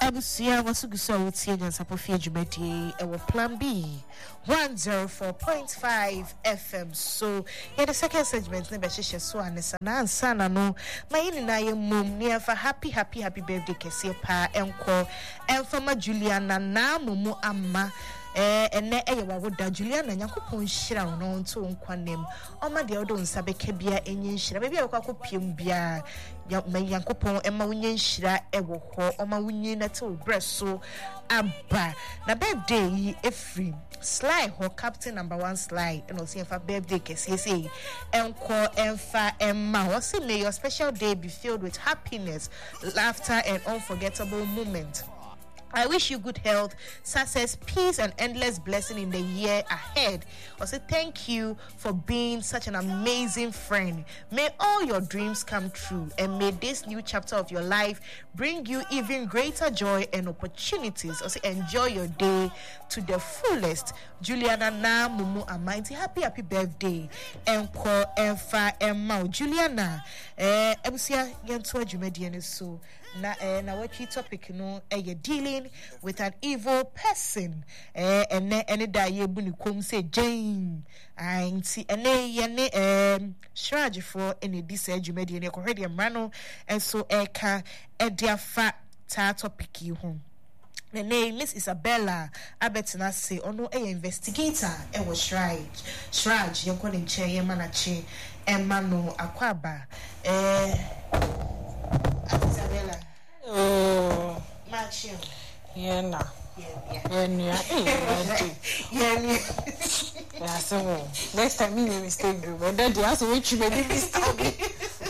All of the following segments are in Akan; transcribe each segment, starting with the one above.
Abusia wasugusa wutie nyansapofie adwumadi ewo Plan B 104.5 FM. So the second segment na be hye so anesa na ansana no mayini na ye mum ne fa happy birthday kese pa enko Emfama Juliana na mumu amma ene wawoda Juliana Yakopon hira no nto nkwanem oma de odo nsa beka bia enye hira be bia akopiem bia Yakopon emma wunye hira ewo ho oma wunye na te obreso aba na birthday efri Sly ho captain number 1 Sly and also for birthday kese enko emfa emma o say may your special day be filled with happiness, laughter and unforgettable moments. I wish you good health, success, peace, and endless blessing in the year ahead. Also, thank you for being such an amazing friend. May all your dreams come true, and may this new chapter of your life bring you even greater joy and opportunities. Also, enjoy your day to the fullest. Juliana na mumu amainti happy birthday. Enko emfa emma Juliana. Ebusia yento adwumadi so na what topic no dealing with an evil person and any da ye buni kom say Jane anti ene shrage for any this adwumadi ne kohwede mrano and so eka ediafa ta topic yi ho. The name Miss Isabella Abetina say ono investigator was Shraj yonko ne nche ye manache emano akwaba Isabella Machio Yena yeah so next time me mistake do but then you also which me mistake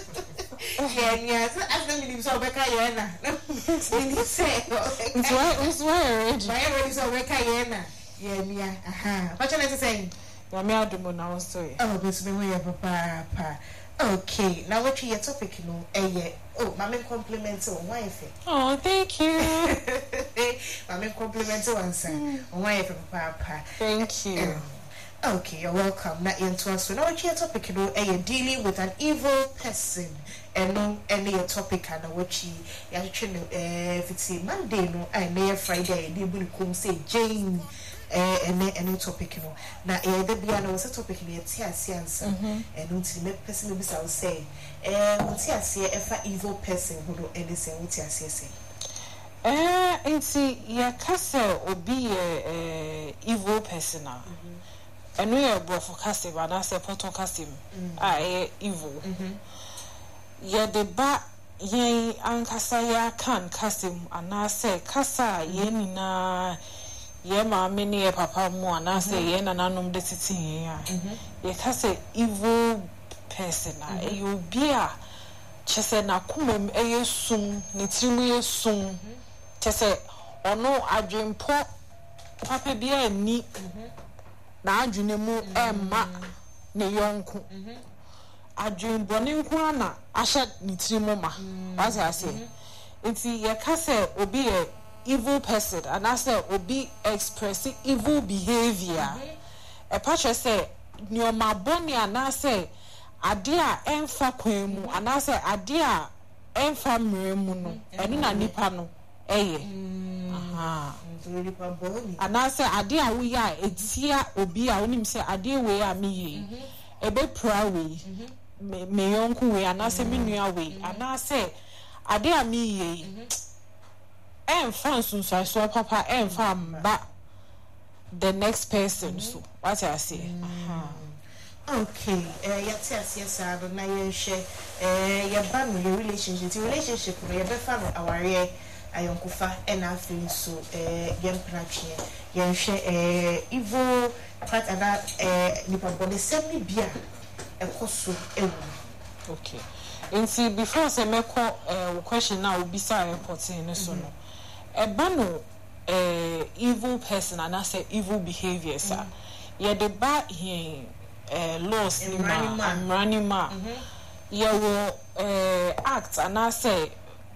yes as the minimum so beka yena say it's why already so beka yena yeah aha what you say ya me adumo na so oh this me we papa. Okay, now what your topic no oh mama compliment on wife. Oh, thank you. Mama compliment on son on wife papa. Thank you. Okay, you're welcome. Now into us. Now what your topic no dealing with an evil person. And no any topic and what you if it's Monday no and Friday they will come say Jane any topic no na the bia na was topic na ti asiansa and until me person be say unti asie efa evil person who anything unti asie say nti ya kase obi evil person and we are both kase ba na say poto kase evil ya de ba yen ankasa ya kan kase anase kasa ye nina ye mama ni ye papa mu ana say ye nananom de titin ya ye ka say evil person e obi a chese na kumem e sum ne trimu ye sum chese ono adwempo papa bia ni na adwene mu emma ne yonko adwembo ne nko ana ahya ne trimu ma what I say nti ye ka say obi e evil person and I say obi expressing evil behavior a patch say nyoma boni and I say adia emfa kwemu and I say adia emfa mremu no eno na nipa no aha and I say adia we ya etia obi a onim say adia we a me ye ebe pra we me yonku we and I say me nua we and I say adia me ye France so papa ba the next person so what I say okay yes na ye share ye ba no your relationship no ye be fa no aware ayonkufa and afin so ye mpratwe ye hwe evil part and that nipa body semi bia ekoso ewu okay nti before say meko question now obisa reporting no so no ebano evil person and I say evil behavior sir ye de ba here laws ni ma ye wo act and I say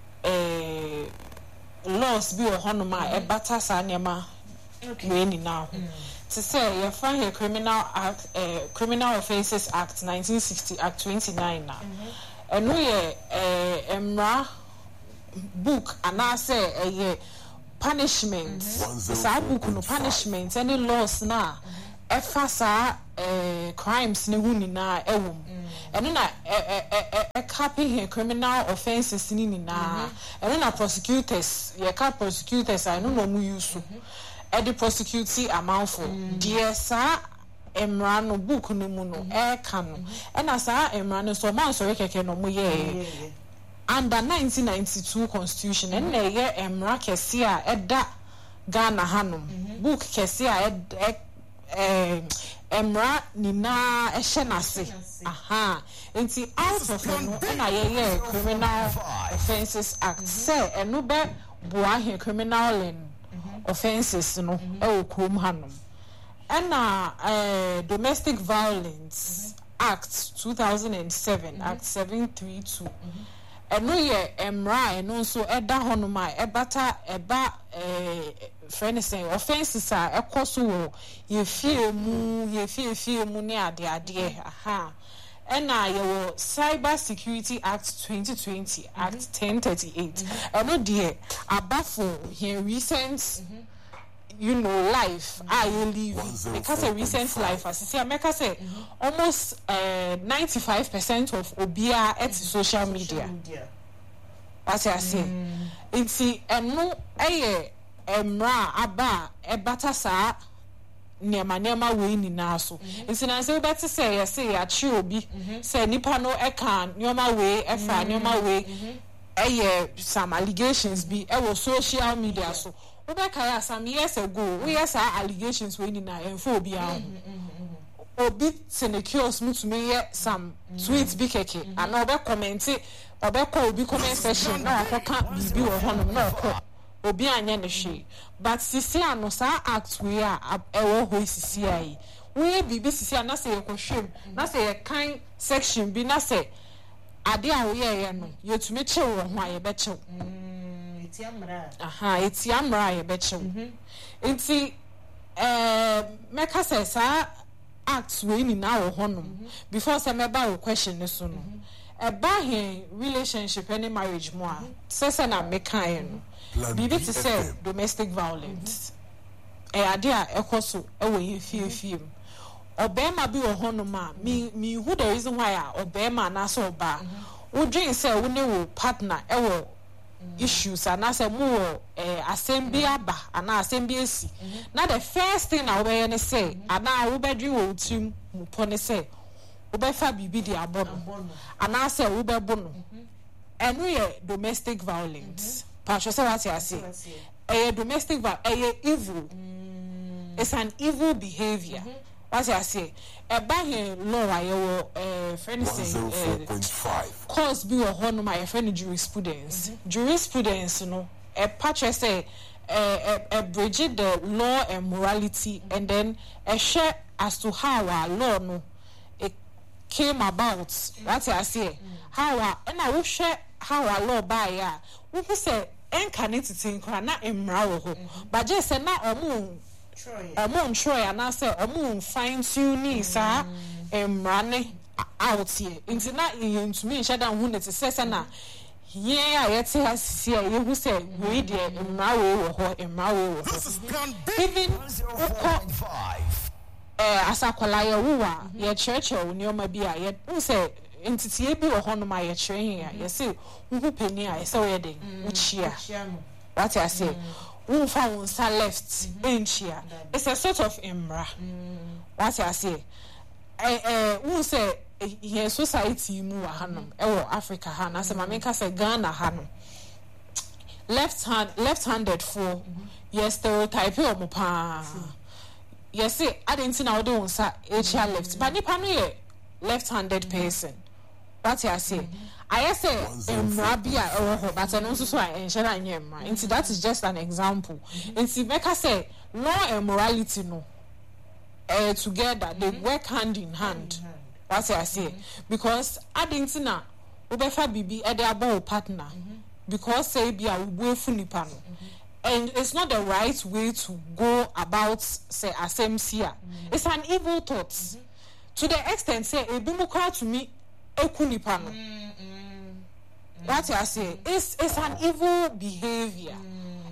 laws bi o hono ma e bata sa nema we ni now to say you find here criminal act criminal offences act 1960 act 29 now and we emra book and I say punishment sa book no punishment any laws na efa sa crimes ne hu nyina ewom eno na copy criminal offenses ni nyina eno na prosecutors ye ka prosecutors I no mu use the prosecute amountful dear sa emra no book no mu no ka no ena sa emra no so man so keke no mu ye under 1992 constitution and ye emra kese a eda Ghana hanom book kese a emra nina ehye nase aha enti out of no na ye criminal offences act say eno be boa he criminal offences no e krom hanom and domestic violence act 2007 act 732 eno ye emra eno so eda honoma ebata eba friend say offenses are ekoso ye fie mu ne ade aha and your Cyber Security Act 2020 Act 1038 eno de abafo here recent life I live because a recent life as see America say almost 95% of obia at social media as I say it's eno emra aba ebata sa nema we ni na so nti na say better say ya say ya chi obi say nipa no e kan nema we e fa nema we some allegations be social media so Obeka some years ago we saw allegations we ni na enfo obi an obi senecures to me some tweets bi keke and obe comment obi comment section na akoka bibi wo honom na akọ obi anya ne hwe but sisi ano sa act we a ewo ho sisi ai we bibi sisi ana say ekohwem na say ye kan section bi na say ade a wo ye no yetumi chew wo ho a ye be chew eti amra ye be chew enti meka say sa act we ni na wo honom before say me ba wo question ne so no eba he relationship any marriage mo a say na meka ye no bibi to say domestic violence ade a ekoso ewo ye fie obema bi wo honoma me who the reason why obema na so ba wo dream say wo ne wo partner ewo issues and I say more assembly aba and assembly esi na the first thing I will ne say and I wo be dream wo tim mo pone say wo be fa bibi di abono and I say wo be bono and we domestic violence Pastor say what you say domestic violence evil it's an evil behavior what you say eba here law ayo friend say 104.5 cause be o hono my friend jurisprudence no patch say bridge the law and morality and then share as to how our law no it came about what you say how and I will share how our law by ya who say encarnate think na emra wo ho but just say na Troy and I say fine tune sa emrane out here into na into me shada hu net say na yeah yet has here you who say we dey emra wo even 0.5 asakwala ya wuwa ya church o ni o ma bia ya say entity bi wo hono ma ya chere here ya say hu peni a say we dey uchia what I say who found left here. It's a sort of emra. What I say, who say here society mu hanum Africa han as my make say Ghana hanum left-handed for yes stereotype o pa yes I didn't see now do unsa left but nipa no left-handed person. What I say I say emrabia but I also so enshare nyema nti that is just an example nti make I say law and morality no together they work hand in hand. What I say because I didn't na obefa bibi e dey about partner because say bia wo funipa no and it's not the right way to go about say asemsia. It's an evil thought to the extent say ebimu kwa to me ekunipa no. What I say is an evil behavior.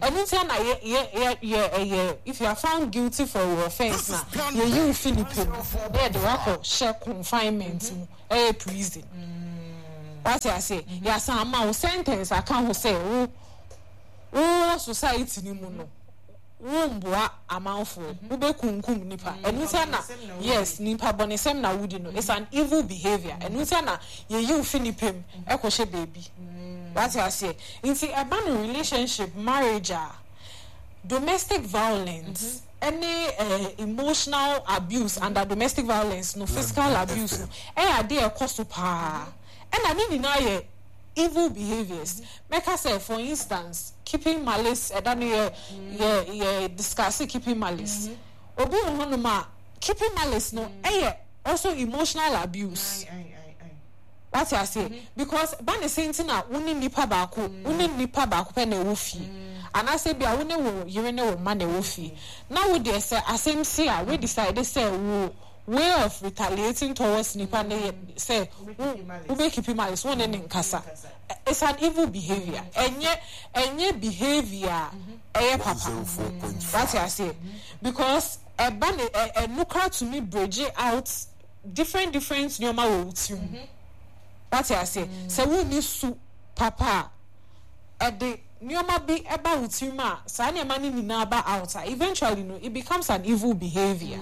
anything na if you are found guilty for your offense na you Philippine the record share confinement prison what I say yes am sentence I can say oh society ni mu no wombua amanfo wobekunkum nipa anything na yes nipa bonesem na wudi no it's an evil behavior anything na you Philippine ekoshe baby what I say into a ban relationship marriage domestic violence any emotional abuse under domestic violence no physical abuse no dey cost pa and I mean na evil behaviors make us say for instance keeping malice discussing keeping malice obi ho ma keeping malice no also emotional abuse what I say because ban is saying na woni nipa baako pe na wofi and I say bia woni wo yire ne wo ma na wofi now we dey say asem say we decide say way of retaliating towards nipa na say we be keeping malice woni ne nkasa it's an evil behavior enye behavior papa what I say because a ban look to me bridge out different normal words what I say so we need su papa at the nyoma be about huma sa na mani ni na ba out eventually no it becomes an evil behavior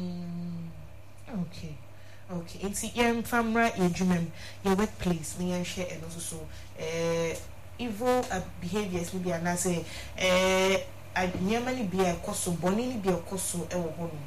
okay it's famra ejumem your workplace me share and also so evil behaviors maybe and say nyoma ni be akoso boni ni be akoso e wo ho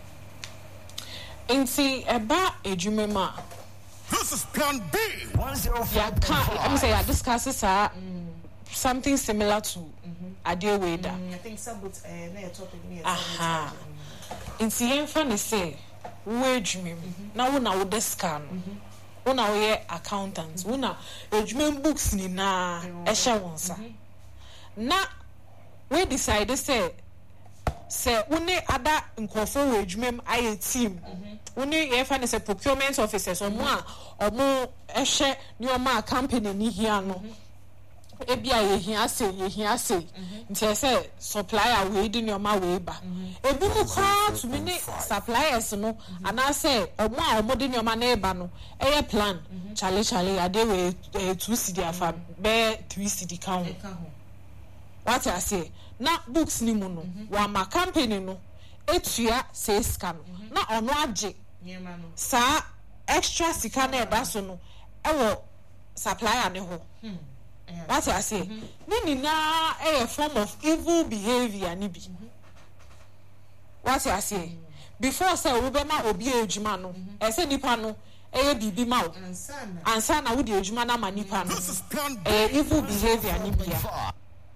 nti eba ejumema this is plan B 105 I'm say I discuss something similar to Ade Weda. I think somebody na your topic me nti yenfa ne say we ejumem na wo na wo deska no wo na wo ye accountant wo na ejumem books ni na ehye wonsa na we decide say woni ada nkofo we ejumem aye team woni yefa ne say procurement officers omo ehye ni omo company ni hia no ebia yehia say nti say supplier we di ni omo we ba ebi mu kwa to me ni suppliers no ana say omo di ni omo na eba no plan chale ade we 2 cedi afa be 3 cedi count what I say na books ni mu no wa ma company no etua say scan na ono age sa extra sika na eda so no ewo supplier ne ho what I say ni na a form of evil behavior ni bi what I say before say we be ma obi ejuma no say nipa no bibi ma o ansa na wo de ejuma na ma nipa no evil behavior ni bia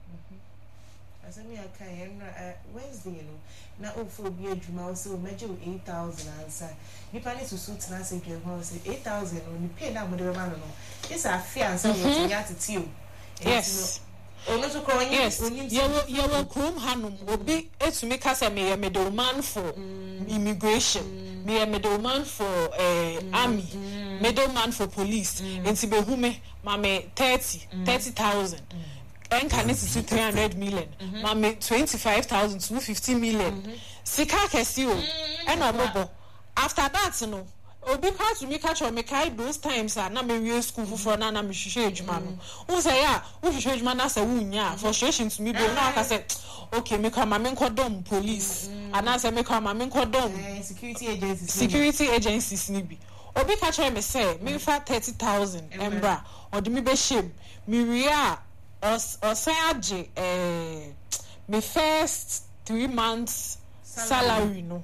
asemi aka Wednesday no na ofo bi ejuma o say o meje 8,000 ansa nipa ni susu tina say dwe ho say 8,000 no ni pay na mo de be ma no this afia ansa wo ya tete o yes ono ko yes you will come hanum obi etumi kasa me middleman for immigration me middleman for army middleman for police enti be hume mame 30,000 enka ne 300 million mame 25,000 to 50 million sika kesi o ena obobo after that no obi part to me catch or me kai those times na me we school for na me hwehwe adwuma no who say ya wo hwehwe adwuma na say wunya frustration to me be na aka say okay me come me nkodom police and I say me come me nkodom security agencies ni bi obi catch me say me fa 30,000 embra or de me be shame me ria or say age me first 3 months salary no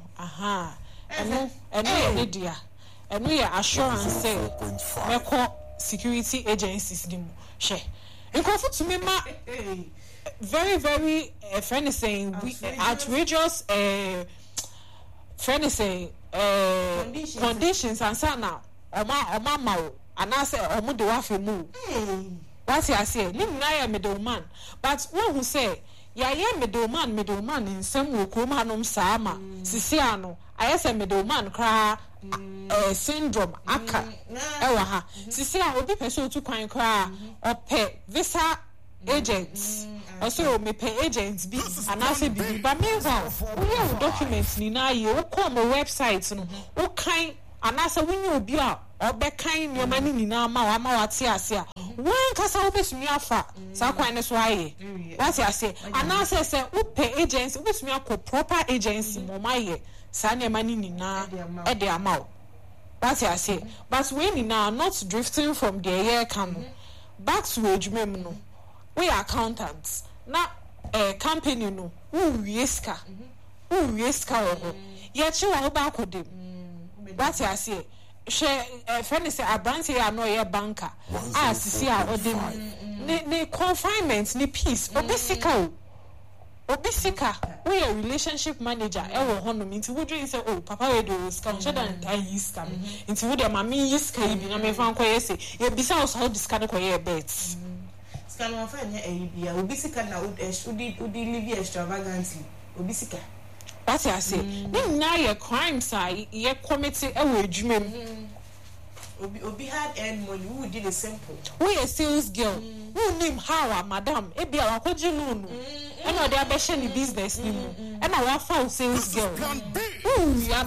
eno dia and we are assurance say me call security agencies dim she nkofo to me ma very friend is saying we outrageous friend is saying conditions and sana oma ma and I say omo de wa fe mu what I say ni na ya middleman but one who say ya middleman in some wo krom hanom saama sisi ano ayese middleman kra syndrome aka ewa ha sisi a obi pese otu kwan kra ope visa agents also me pay agents be and I say be but meanwhile we have documents ni na ye we call my website no we kind and I say when you be a obe kind your money ni na ma wa te ase a when kasa obesumi afa sa kwan ne so aye what I say and I say we pay agents obesumi akọ proper agency mo maye sa na money ni na e de amount what I say but when ni na not drifting from the year can back to ejumem no we accountants na company no who riska oho ye chi wa ba kodem what I say she friend say abranche ya no ye banker sisi a odem ne confinement ni peace obisika we a relationship manager e wo hono mi nti wo dream say oh papa we do scam shedan tai yiska nti wo de mami yiska bi na me fan ko yese ye bisa us how discard ko ye bet scam wa fa nya bia obisika na udi live extravagantly obisika what I say na ye crimes ye committee e wo adwumem obi had earned money who did a simple we a sales girl who name how madam e bia wa kwaji loan and no dey abeshe ni business ni mu and na wa found sales girl ya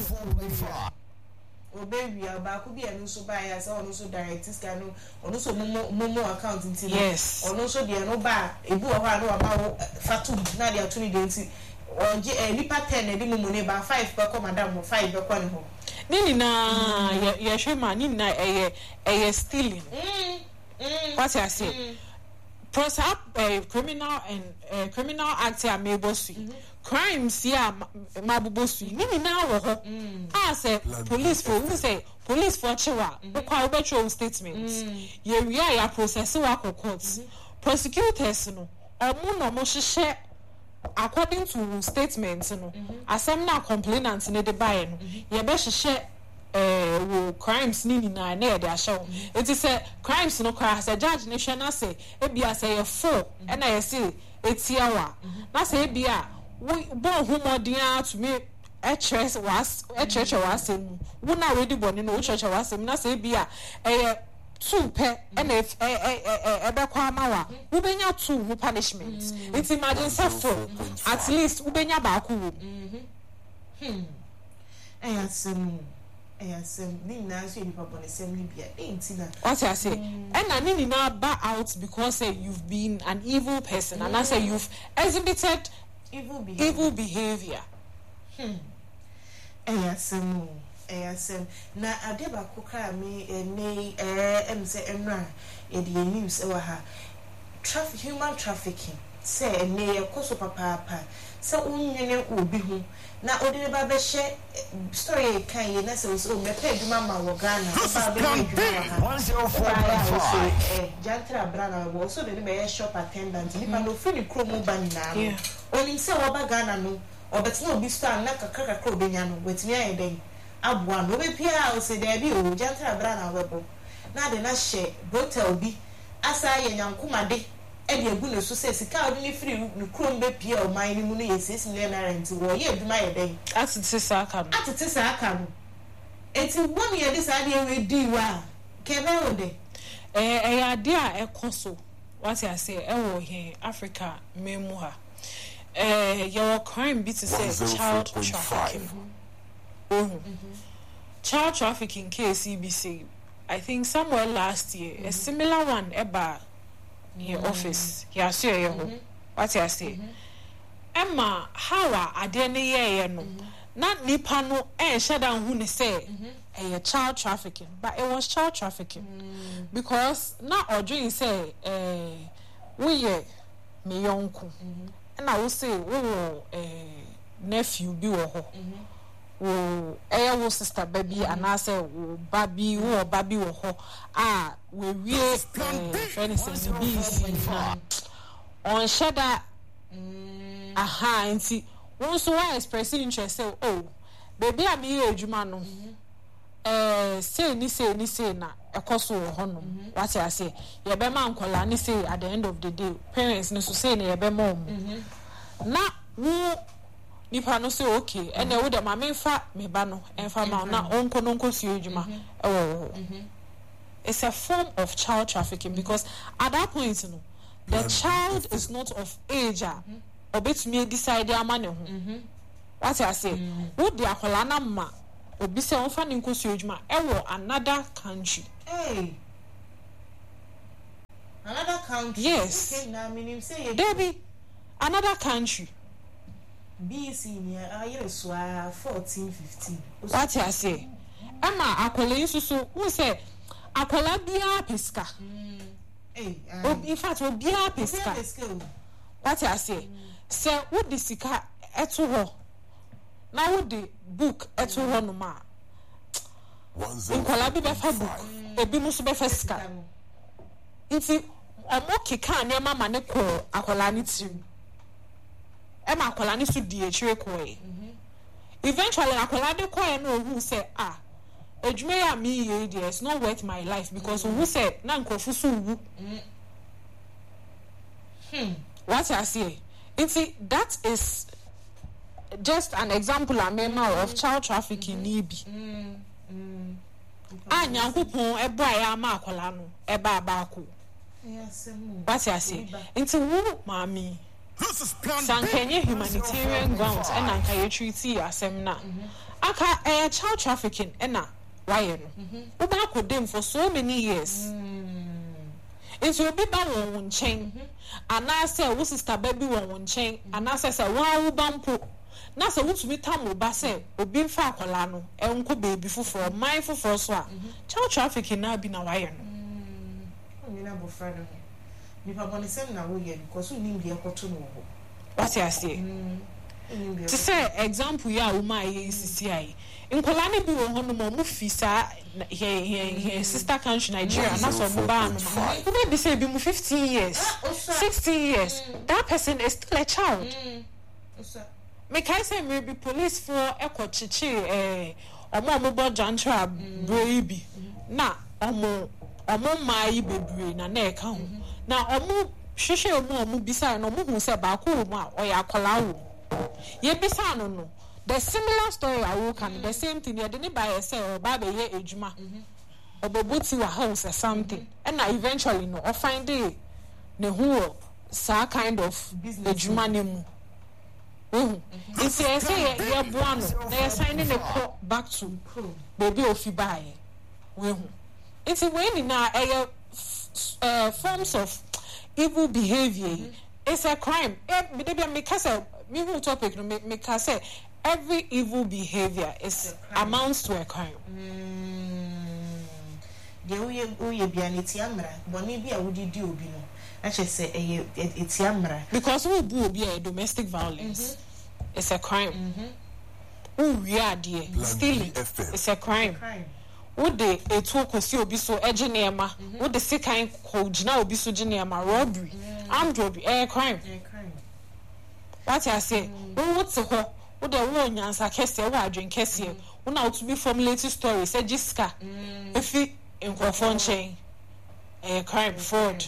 obewi ba ko bia no so ba ya say ono so direct scan no ono so momo account nti yes ono so de no ba ebu ho a no ba fatu na de atuni de nti onje nipa 10 e di momo ne ba 5 ba ko madam 5 ba ko ne ho nini na ye shema nini na eye stealing what I say prosap criminal and criminal act ya mebosu crimes ya mabubosu nini na wo ho say police for who say police for chewa kwa obetro statements ye wi ya process wa court prosecutors no omo no mo hye according to statements no asem na complainant ne de buy no ye be hye wo crimes ni na e de ahye it is crimes no cry as a judge ne hwe na say e bia say ye 4 e na ye say etia wa na say e bia we bon humodin to me church was wo na we di boni no church was na say e bia two pe and if ebekwa amawa wo benya two wo punishment it imagine say 4 at least wo benya ba ko wo ayasem ni na so ni papa ne sem ni bia entina what I say and na ni na ba out because you've been an evil person and I say you've exhibited evil behavior ayasem na ade ba ko kra me say emra e de news e wa ha human trafficking say ne ekoso papa say unwene obi hu na odine ba be she story kan ye na say so me pay duma ma wo Ghana ba be duma ha jantra brana wo so de be shop attendant ni pa no free kromo ba ni na oni say wo ba Ghana no obetina obi store na kakaka kro be nya no wetimi ayeden abua no be pia o se de bi o jantra brana webo na de na she hotel bi asa ye nyankomade e de egu ne so se sika odi ni free no krom be pia o man ni mu no ye 6 million rent wo ye aduma ye den atete sa aka no eti won ye dis ade we di wa kebe o de ade a ekoso what I say e wo here Africa memu ha your crime be to say child trafficking child trafficking case EBC I think somewhere last year a similar one eba near office ya so ye ho what I say Emma how ade ne ye no na nipa no sheda hu ne say child trafficking but it was child trafficking because na odwin say we ye me yonku na wo say wo nephew bi wo ho wo wo sister baby anase wo baby wo baby wo ho we wie friend say bi on shada nti won so why express interest say oh baby am ye adwuma no say ni na ekoso wo ho no what I say ye be ma nkola ni say at the end of the day parents no so say na ye be mom na wo nipa no say okay and e wo de ma me fa me ba no enfa ma na onko no nko si adwuma it's a form of child trafficking because at that point no the child is not of age obetumi decide amane ho what I say wo de akola na ma obi se won fa ne nkosu adwuma ewo another country another country yes okay na minim say Debbie another country BC near ayreswa 14-15 what I say ama akola isusu who say akola bia peska in fact we bia peska what I say say wo de sika eto ho na wo de book eto ho no ma nkola bi be fa book ebi mu so be fa sika nti omo keka ne mama ne ko akola ne tim e ma akola ne so di echire ko eventually akola de ko e no who say edwuma ya me ye it's not worth my life because who say na nkofu so wu what I say that is just an example of child trafficking nibi nyankopon ebo aya ma akola no eba abako what I say wo mami sankenye humanitarian grounds and anka ye treaty asem na aka child trafficking na why no wo ba kodem for so many years into obi ba won nchen ana say wo sister baby won nchen ana say wa wo bampo na say wutumi tam oba say obi mfa akola no enko baby foforo man foforo so a child trafficking na bi na why no na bo friend ni pa boni sem na wo ye because we nim bi ekoto no ho what I say to say example ya wo ma ye CCI nkola ne bi wo ho no mo fisa here sister country Nigeria na so mo ba no ma be say be mu 15 years 16 years that person is still a child me kai say me be police for ekochichi omo bo jantra brave na omo mai bebre na e ka ho na omo hwehwe omo bisa na omo hu say ba ko omo a oya akola wo ye bisa no the similar story I will can the same thing you didn't buy yourself ba be ye ejuma obobuti wa house or something and eventually no or find it ne who sa kind of ejuma nemu it's say ye boano they signing a back to baby ofi buy it's when na forms of evil behavior it's a crime me kasa me who topic no me kasa every evil behavior is amounts to a crime de uye bianeti amra boni bi a wodi di obi no a say eti amra because we bu obi a domestic violence it's a crime we are there stealing it's a crime would the etu kosi obi so ejenema would the second kojina obi so jenema robbery armed robbery a crime what I say what's the wo de wo nyansa kese wo adwen kese wo na to be formulating stories say jiska efi enkrofo nchen crime fraud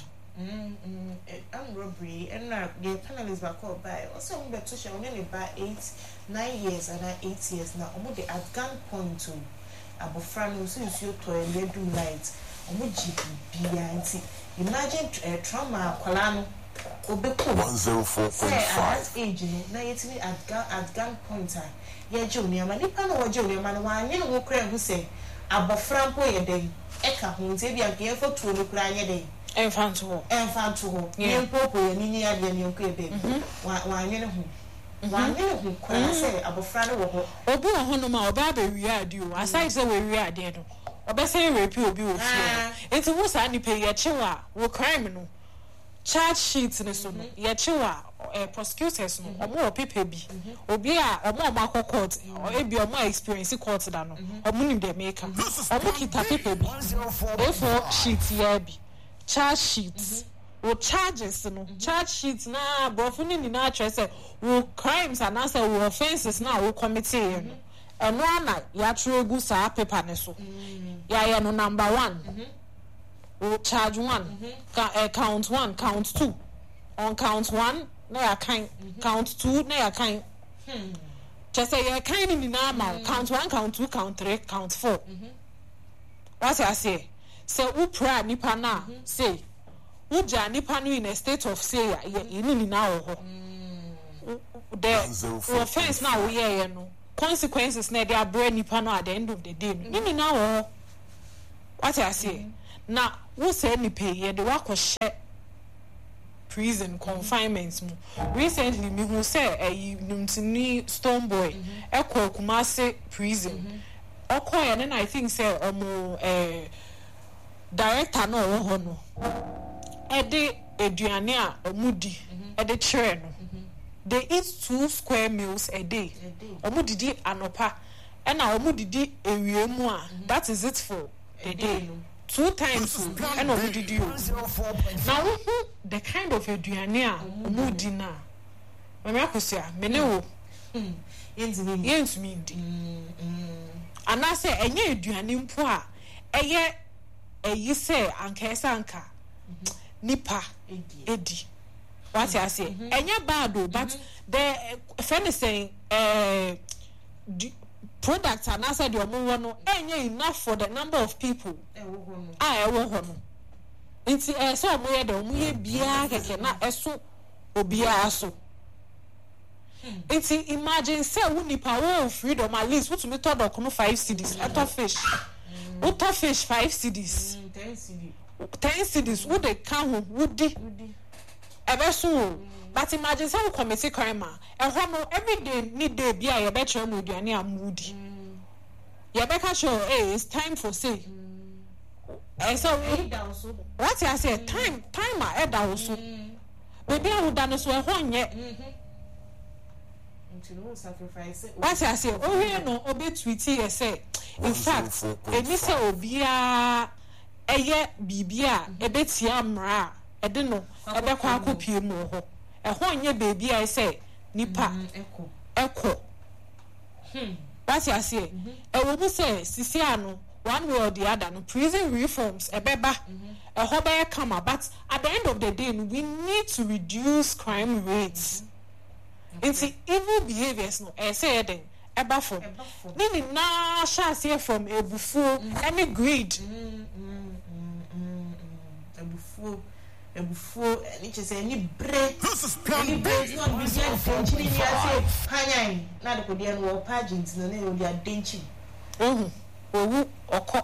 robbery and the panelists back up by also we beto show only about 8-9 years and 8 years now omo the at gun point to abofra no so you to ledu light omo gbia nti imagine trauma akwala no obeko 104.5 age na yetimi at gun pointer ye joni ama nipa na wo joni ama na wanye no kra hu se abofra mpo ye den eka hu nti bia ke fo tuo no kra anye den enfant ho ye popo ye ni ya de ni nko ebe wanye no hu wanye no hu kra se abofra no wo ho obi ho no ma oba ba wi ade o aside say we wi ade no oba say rape obi o fi enti wo sa ni pe ye chewa wo crime no charge sheet ne so no ye chewa prosecutors no omo paper bi obi a omo ma court or ebi omo experience court da no omo nim de make omo kita paper bi therefore sheet ya bi charge sheet o charges no charge sheet na brofuni ni na atwese wo crimes and answer wo offenses na wo committee no eno ana ya tregu sa paper ne so ya no number 1 charge 1 count 1 count 2 on count 1 na ya kind count 2 na ya kind just say ya kind ni na ma count 1 count 2 count 3 count 4 what I say say upra nipa na say uja nipa no in a state of say ye ni na wo ho the offense na wo ye no consequences na dey abre nipa no at the end of the day ni na wo what I say na wo say nipa ye de wa ko hye prison confinement mu recently me who say numtini Stone Boy ekọ Kumasi prison okoye and I think say director no wo ho no e de aduane a omudi e de chere no they eat 2 square meals a day omudidi anopa and na omudidi ewie mu a that is it for a day 2 times and omudidi now the kind of aduane a omudi na mama akosia mene wo yentumi ndi ana say enye aduane mpo a eye eyi say anka nipa edi what I say enye bad o but the friend saying product and I said your omo no enye enough for the number of people e wo ho no nti so omo ye de omo ye bia keke na eso obia so nti imagine say wo nipa wo freedom at least what me to dok no 5 cedis eto fish what fish 5 cedis 10 cedis wo de kan ho wo di ebeso but imagine say we commit crime e ho no every day need day bia ye be chere mo aduane amudi ye be ka show hey it's time for say so what I say time e da so baby I would done so e ho nye sacrifice what I say oh we no obe tweet ye say in fact eni say obia eye bibia e betia mra e de no e be kwa akopie mu ho e ho nye baby I say nipa eko what I say e wo bu say sisi ano one way or the other no prison reforms e beba e ho be come but at the end of the day we need to reduce crime rates. It's evil behaviors no say then eba from nini na share from ebufu any greed ebufu any say any break any break not be there for chini say panyan na de kodi an wo pageant no na we are denchi owu okọ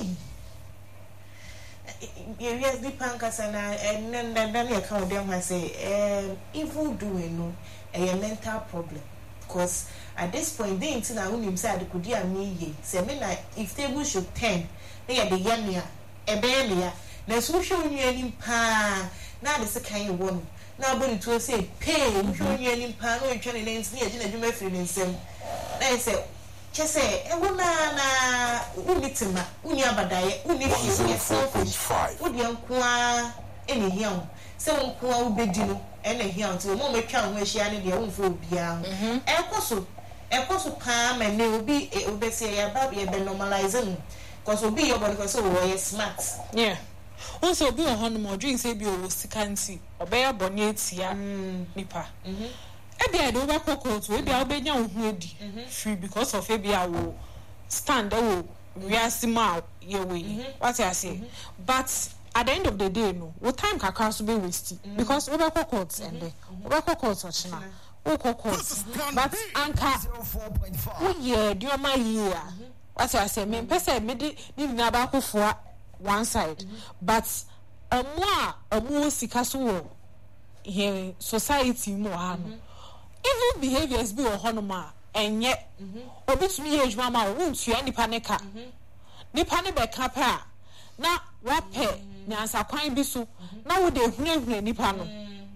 yes the pankasa na and then you account them and say evil doing no a mental problem because at this point they into na unim say adekodi amiye say me na if table should 10 na the yania ebelia na so hwe onwani pa na de se kan wo no na boni to say pay hwe onwani pa na otwe ne nti na agina adwuma firi ne nsem na say chese e wona na unitima uni abadaye uni fie selfish udi ankoa ene hian se wonkoa ubedi no ene hian ti mo metwa ho ahia ne de wonfo obia ekoso pa ma ne obi obese ya ba be normalize no cause obi your body cause we smart yeah also obi on no drink say bi o sikanti obeya boni etia nipa ebia do ba kokot we bia obenya ho edi free because of ebia wo stand wo reasima ye we what I say but at the end of the day no what time kakra so be waste because we be kokot and we be kokot ochina we kokot but anka 4.5 we do my year what I say me pese me di na ba kofo one side but omo sika so wo here society mo ha no evil behaviors be ohonoma enye obitumi ye adwuma ma wo ntua nipa ne ka nipa ne be ka pa na wape nyansa kwan bi so na wo de hunahuna nipa no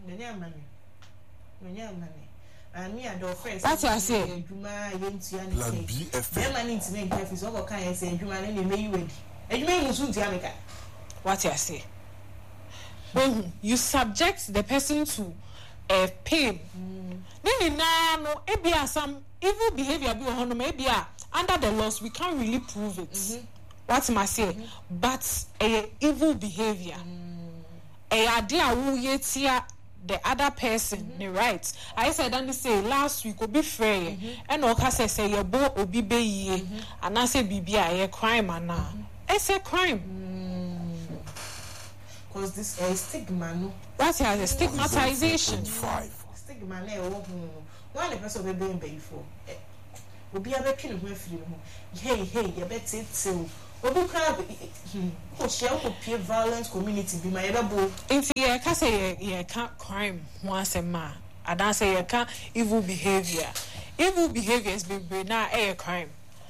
me and our friends that's what I say adwuma ye ntua ne say dem man intime nke so go kan ye say adwuma ne me yi wedi adwuma mu so ntua me ka what I say when you subject the person to pain nini na no ebia some evil behavior be on ebia under the laws we can't really prove it what am I say but evil behavior idea wo yetia the other person the right I said and say last week obi fair and o ka say ye bo obi be yie and I say bibia ye crime ana it's a crime because this stigma no. What is a stigmatization? Stigma na one the person be before. Obi abetwe ho afiri ho. Hey, you bet it so. Obi crab ko share ko peer violent community bi ma ye bebo. If you can say you can't crime once a man. I don't say you can't evil behavior. Evil behavior has been now a crime.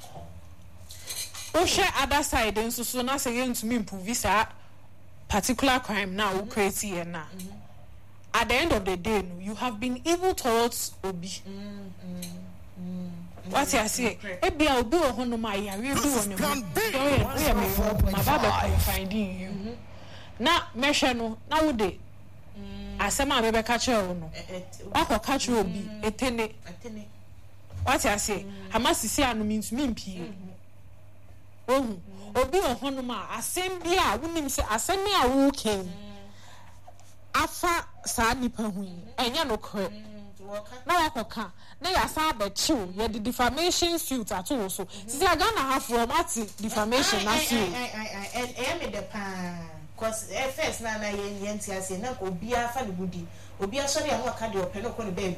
O share other side and so na say you to me improve this particular crime now create here now. At the end of the day, you have been evil towards Obi. What I say? Ebi a Obi ohono ma ya we do on him. My baba can finding you. Na mehwe no na wo de asema bebe ka kire no. Akọ ka kire Obi etene. What I say? Hamasisi anu means me mpie. Oh, Obi ohono ma asem bia wonim se asem a wo ken. Afa sa nipa hu enya no kre na wakoka na ya sa be chiw ye the defamation suit ato so sisi aga na half from at defamation na suit me the pa cause first na ye ntiase na ko bia fa le budi obi asori an waka de ope no ko ne baby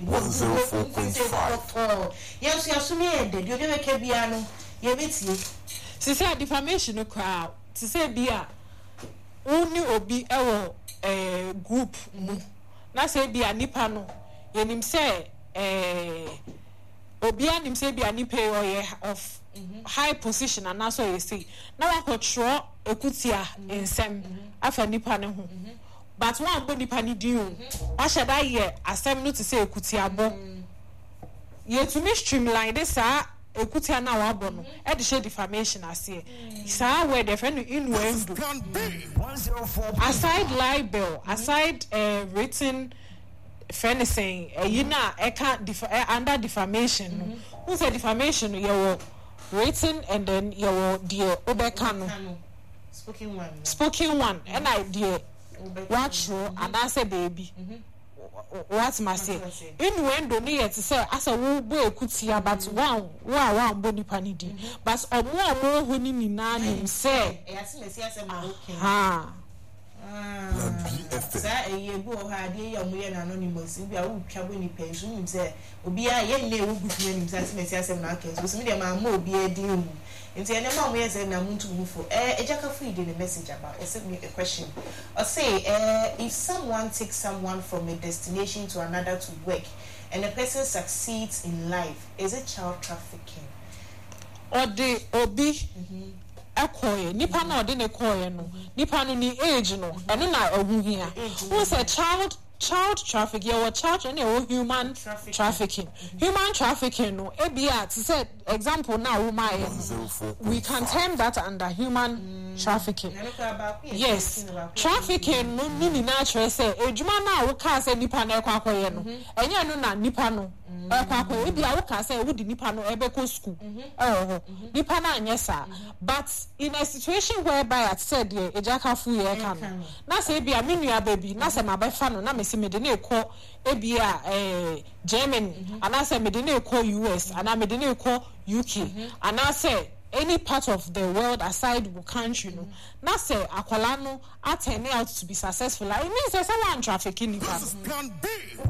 104.5 yes ya sumi e de obi meka bia no ye betie sisi defamation no crowd sisi bia uni obi ewo group mu na say bia nipa no yenim say obi anim say bia nipa of high position and so you see na wa control ekutia ensem afa nipa ne ho but one bo nipa ni din o wa sheda ye asem no to say ekutia bo ye to me streamline this ekutia na wa bo no e de share defamation ase sa where the friend innuendo aside libel aside written fencing you na e can under defamation who say defamation you written and then you the obeka no spoken one and I dear watch and I say baby what must say innuendo ni yet say as a wo bo ekutia but one bo nipa ni di but omo hu ni nyina nim say ha sa eyebu o ha de ye omo ye na anonymous bi a wo twa bo ni pensu nim say obi a ye na ewu gufu nim say mesi asem na aka so me dem ma obi e din wu nti ene ma mo ye say na muntu gufo ejaka fu ide the message about send me a question or say if someone takes someone from a destination to another to work and the person succeeds in life, is it child trafficking? Or the obi akoye nipa na ode ne koye no nipa no ni age no eno na ohu hia who say child trafficking or child and human trafficking no ebia to say example now we can term that under human trafficking. Yes, trafficking no ni na say ejuma na wo ka say nipa na ekwakoye no enya no na nipa no ekwakoye ebia wo ka say wo di nipa no ebeko school nipa na anyesa but in a situation whereby at said ye ejaka fu ye ka no na say ebia menua baby na say mabefa no na si me de na ekọ ebia Germany and I say me de na ekọ US and I me de na ekọ UK and I say any part of the world aside the country no na say akwala no attend out to be successful it means say someone trafficking you This is plan B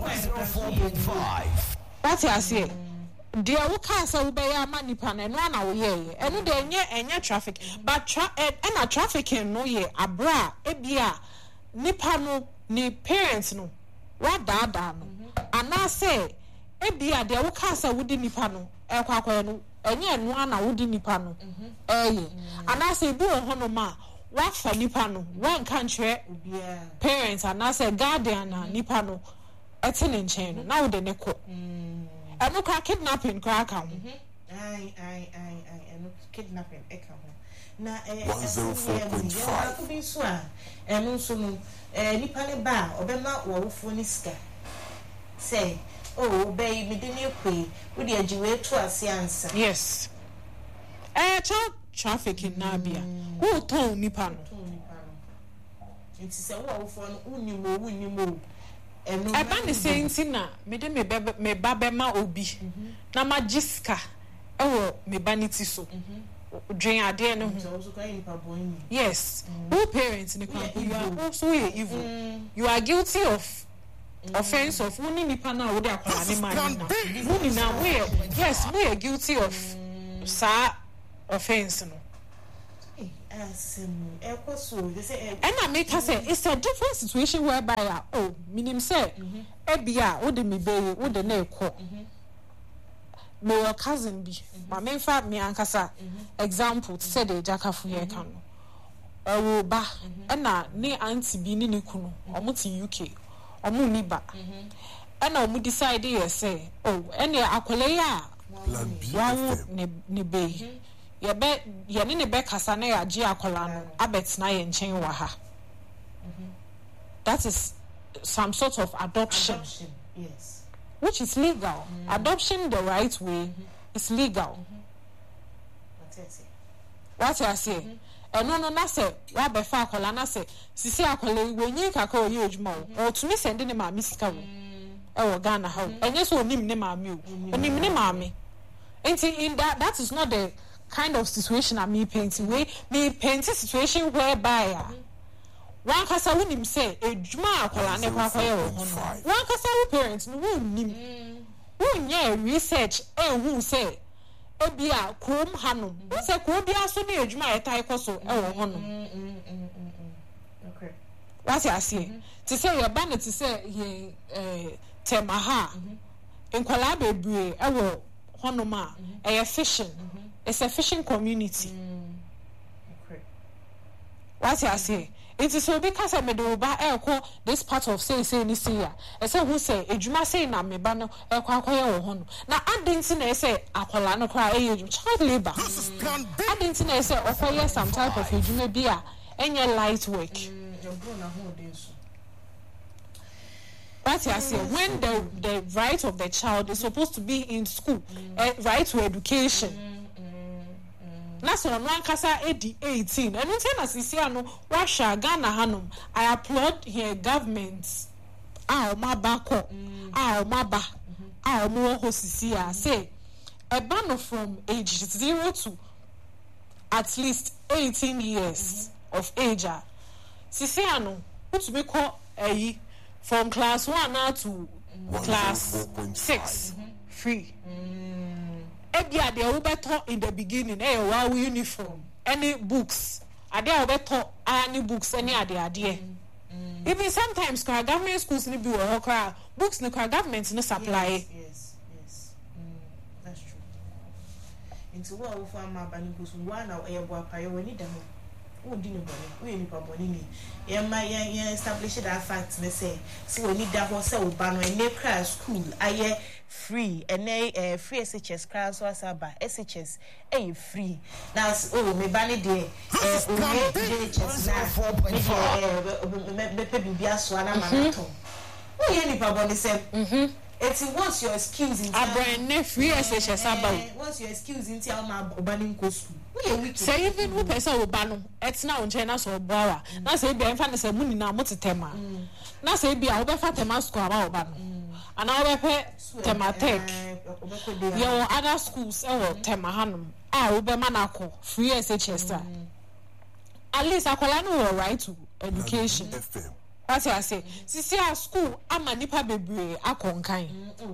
104.5 what I say dear wo ka say wo be ya ma nipa na no na wo ye eno de enye traffic but na trafficking no ye abra ebia nipa no ni parents no wa dada no ana say ebia de wo ka say wo di nipa no ekwakoye no enye no ana wo di nipa no ana say bi ho no ma wa fa nipa no wan kan kire parents ana say guardian na nipa no etene nchen no na wo de ne ko eno ka kidnapping ka aka ho ai eno kidnapping eka ho na 104.5 ko bi so a eno so no nipa ne ba obema wo fo ni ska say oh baby me de ne kwe wo de ajiwe to ase ansa yes child trafficking na bia who ton nipa no nti say wo fo no unimo eba ne senti na me de me ba be ma obi na magiska ewo me baniti so dream ade no yes who parents ni kwa you are also evil you are guilty of offense of who nipa na wo de akwara ni man na who na we yes we are guilty of sa offense no and I make her say it's a different situation whereby minim say ebia wo de me be wo de na ekọ my cousin bi ma me fa me ankasa example to say the jakafu here kan no ba na ne auntie bi ni kunu omo ti UK omo ni ba na omo decide ye say ene akwale ya wawo ne be ye ne be kasa na ya agi akwala no abet na ye nchen wa ha that is some sort of adoption yes which is legal. Adoption the right way is legal. What I say? And no, na say, wa be fa akola na say, sisi akola wenyi kaka oyi ejuma o to me send ne ma misika wo. E wo Ghana ha. Enye so onim ne ma mi o. Onim ne ma mi. In that is not the kind of situation I'm painting. Me painting situation whereby one kasa wunim say ejuma akola ne kwa ye wo hono one kasa wo parents no wunim wunye research who say ebia krom hanom say ko bia so ne ejuma etai koso wo hono okay what you say to say your band to say ye temaha enkwala bebre wo hono ma fishing it's a fishing community okay what you say it is so because I made over this part of say ni see ya. I say who say ejuma say na me ba no akoye wo ho no. Na adenti na say akola no kra child labor. Adenti na say okoye some type of ejuma bia enye light work. But I say when the right of the child is supposed to be in school, right to education. That's on one kasa 18 and when na sisi ano washa Ghana hanum I applaud here governments ma bako ma ba mo ho sisi a say a ban from age 0 to at least 18 years of age sisi ano put me call from class 1 now to class 6 free ebia de wo beto in the beginning wow uniform any books ade wo beto any books any ade even sometimes government schools ni bi wo ho books ni government no supply yes that's true into what we find my bani books one now e bo apayo we need them who di no boni we ni pa boni ni ye establish that fact they say so we need that one say we ban no kra school aye free and free SHS class was about SHS free now me bani de JHS na me pe bibia so na manato wo ye ni pa boni say it's what's your excuse in brand free SHS about what's your excuse in tell my bani go school say even who person will ban it's now on China so bowa na say be enfa na say muni na motetema na say be a obefa tema school about ban and I obefa tema tech your other schools tema hanum obema na ko free SHS at least akola no right to education what I say sisi a school ama nipa bebre akonkan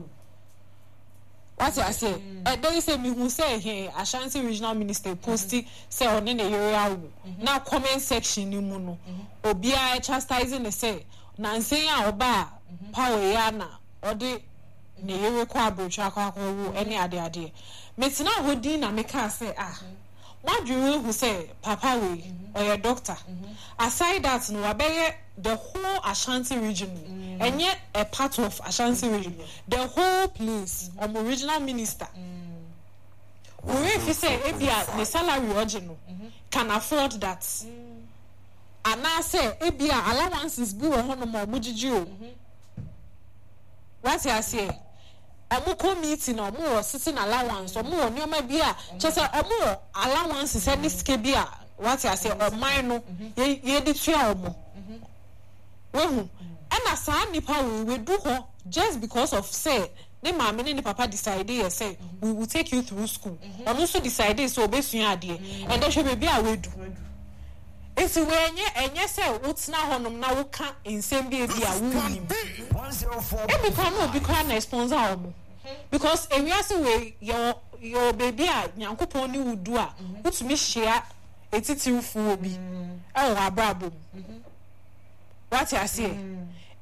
what I say there is a me who say here Ashanti regional minister posti say on in the area now comment section ni mu no obia chastising say na nsen oba power yana odi ne yere kwa abrocha akwa any ade metina hodi na meka say Maduru who say papa we or your doctor aside that no abeye the whole Ashanti region and yet a part of Ashanti region the whole place original minister we if you say ebia the salary original can afford that and now say ebia allowances bi wo hono mo mujiji o what I say omo meeting omo sitting allowance omo nyoma bia chese omo allowance se ni ske bia what I say o man no ye di tua omo we hu and as nipa we do ho just because of say ne maame ne papa decide say we will take you through school. And also decide so obesua ade. And then she be a we do. It's when enye say wotsna honom na wo ka nsem bi a wunim. 104. E be kan no be kan na sponsor omo. Because if you say we your baby a nyankopon ni wudu a wotumi hia etitiwfu obi e wo abrabom. What I say